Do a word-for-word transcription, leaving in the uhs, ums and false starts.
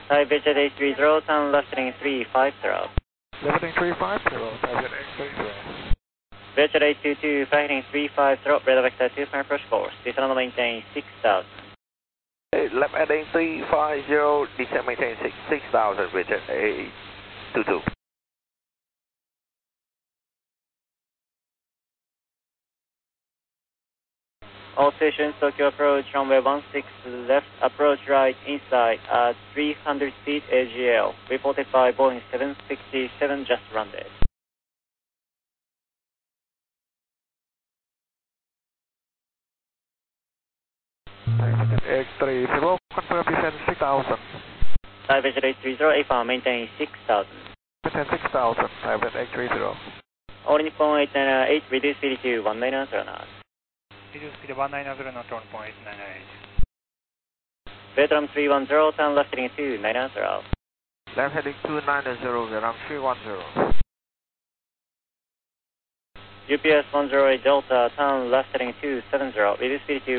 Thai Vietjet eight three zero, turn left heading three five zero. Left heading three five zero, Thai Vietjet eight three zero. Vietjet eight two two, flight heading three five zero, radar vector two, current approach course, descend on maintain six thousand. Hey, left heading three five zero, descend maintain six thousand, Vietjet eight two two. All stations, Tokyo approach, runway one six left, approach right inside at three hundred feet A G L, reported by Boeing seven sixty-seven, just landed. eight three zero, confirm descend six thousand. Thai Vietjet eight three zero, A F A, maintain six thousand. Maintain six thousand, Thai Vietjet eight three zero. All Nippon eight nine eight, reduce speed to one nine zero knots. Reduce speed one nine zero knots, one point eight nine eight. Vietnam three one zero, turn left heading two nine zero. Left heading two nine zero, Vietnam three one zero. U P S one zero eight Delta, turn left heading two seven zero, reduce speed to